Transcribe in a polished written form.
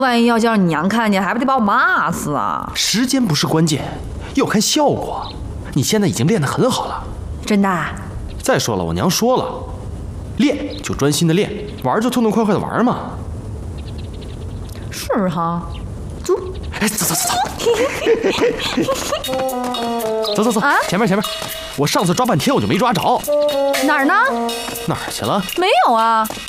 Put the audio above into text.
万一要叫你娘看见，还不得把我骂死啊？ 时间不是关键，要看效果。你现在已经练得很好了。 真的？ 再说了，我娘说了，练就专心的练，玩就痛痛快快的玩嘛。 是哈。走。 哎，走。走， 啊！ 前面，我上次抓半天我就没抓着。 哪儿呢？ 哪儿去了？ 没有啊。